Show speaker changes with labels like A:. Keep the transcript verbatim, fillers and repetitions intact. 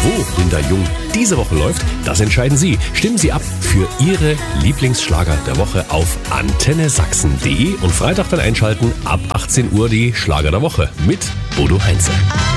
A: Wo Linda Jung diese Woche läuft, das entscheiden Sie. Stimmen Sie ab für Ihre Lieblingsschlager der Woche auf antenne sachsen punkt de und Freitag dann einschalten ab achtzehn Uhr die Schlager der Woche mit Bodo Heinze.